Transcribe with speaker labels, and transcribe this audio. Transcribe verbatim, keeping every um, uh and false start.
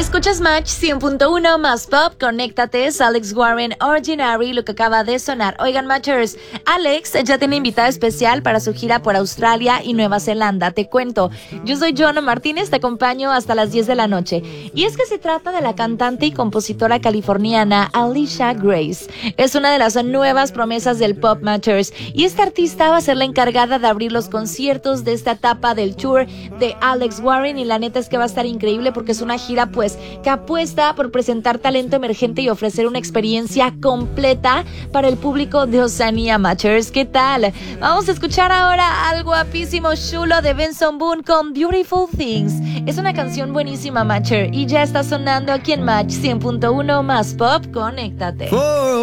Speaker 1: Escuchas Match cien punto uno más pop, conéctate, es Alex Warren, Ordinary, lo que acaba de sonar. Oigan, Matchers, Alex ya tiene invitada especial para su gira por Australia y Nueva Zelanda. Te cuento, yo soy Joana Martínez, te acompaño hasta las diez de la noche. Y es que se trata de la cantante y compositora californiana Alicia Grace. Es una de las nuevas promesas del pop, Matchers, y esta artista va a ser la encargada de abrir los conciertos de esta etapa del tour de Alex Warren, y la neta es que va a estar increíble porque es una gira pues que apuesta por presentar talento emergente y ofrecer una experiencia completa para el público de Oceanía, Matchers. ¿Qué tal? Vamos a escuchar ahora al guapísimo chulo de Benson Boone con Beautiful Things. Es una canción buenísima, Matcher, y ya está sonando aquí en Match cien punto uno más pop. Conéctate. Oh.